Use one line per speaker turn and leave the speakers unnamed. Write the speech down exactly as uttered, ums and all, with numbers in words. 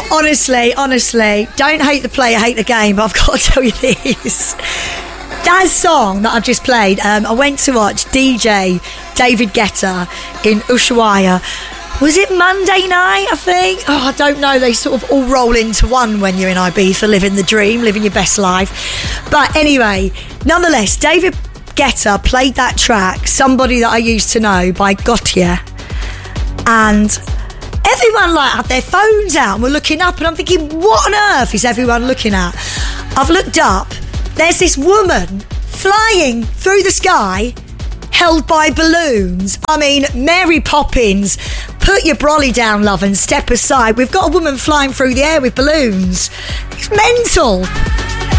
Oh, honestly, honestly, don't hate the player, hate the game, but I've got to tell you this. That song that I've just played, um, I went to watch D J David Guetta in Ushuaia. Was it Monday night, I think? Oh, I don't know. They sort of all roll into one when you're in Ibiza, living the dream, living your best life. But anyway, nonetheless, David Guetta played that track, Somebody That I Used to Know by Gautier. And everyone like had their phones out and were looking up, and I'm thinking, what on earth is everyone looking at? I've looked up. There's this woman flying through the sky, held by balloons. I mean, Mary Poppins, put your brolly down, love, and step aside. We've got a woman flying through the air with balloons. It's mental.